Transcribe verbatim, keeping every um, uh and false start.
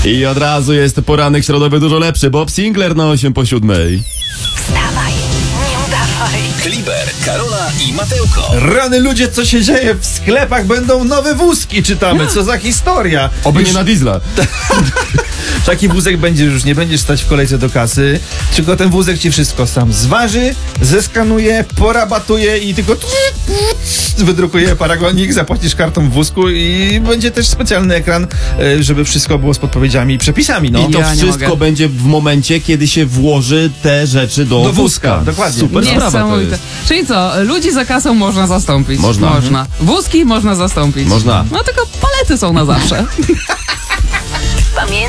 I od razu jest poranek środowy dużo lepszy. Bob Sinclair na osiem po siódmej. Wstawaj, nie udawaj. Kliber, Karola i Mateuko. Rany ludzie, co się dzieje? W sklepach będą nowe wózki, czytamy. Co za historia. Oby Już nie na diesla. taki wózek będziesz, już nie będziesz stać w kolejce do kasy, tylko ten wózek ci wszystko sam zważy, zeskanuje, porabatuje i tylko wydrukuje paragonik, zapłacisz kartą w wózku i będzie też specjalny ekran, e, żeby wszystko było z podpowiedziami i przepisami. No. I to Ja nie wszystko mogę. będzie w momencie, kiedy się włoży te rzeczy do, Do wózka, dokładnie. Super sprawa to Niesamowite. jest. Czyli co, ludzi za kasą można zastąpić? Można. Można. Wózki można zastąpić? Można. No tylko palety są na zawsze.